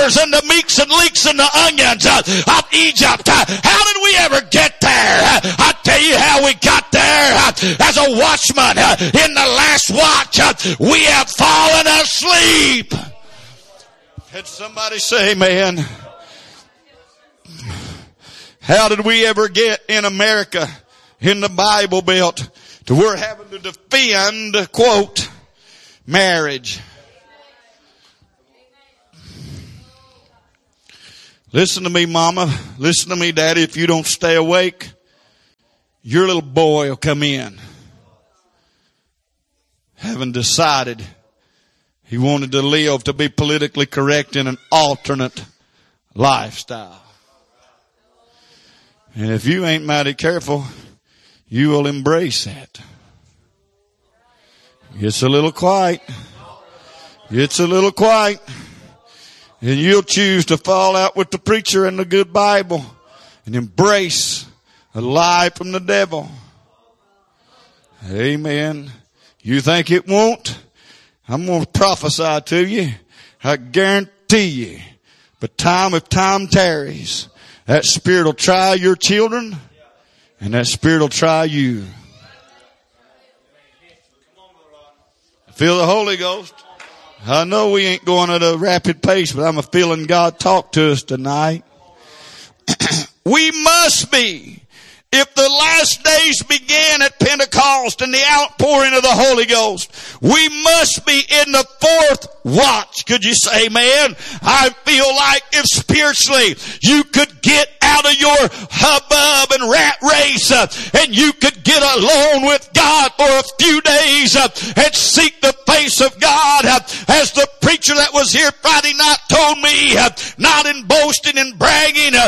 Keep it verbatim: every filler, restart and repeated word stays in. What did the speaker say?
cucumbers and the meats and leeks and the onions of Egypt. How did we ever get there? I tell you how we got there. As a watchman in the last watch, we have fallen asleep. Had somebody say amen? How did we ever get in America, in the Bible Belt, to we're having to defend, quote, marriage? Listen to me, mama. Listen to me, daddy. If you don't stay awake, your little boy will come in, having decided he wanted to live to be politically correct in an alternate lifestyle. And if you ain't mighty careful, you will embrace that. It's a little quiet. It's a little quiet. And you'll choose to fall out with the preacher and the good Bible and embrace a lie from the devil. Amen. You think it won't? I'm going to prophesy to you. I guarantee you. But time if time tarries, that spirit will try your children, and that spirit will try you. Feel the Holy Ghost. I know we ain't going at a rapid pace, but I'm a feeling God talk to us tonight. We must be. If the last days began at Pentecost and the outpouring of the Holy Ghost, we must be in the fourth watch. Could you say amen? I feel like if spiritually you could get out of your hubbub and rat race uh, and you could get alone with God for a few days uh, and seek the face of God, uh, as the preacher that was here Friday night told me, uh, not in boasting and bragging, uh,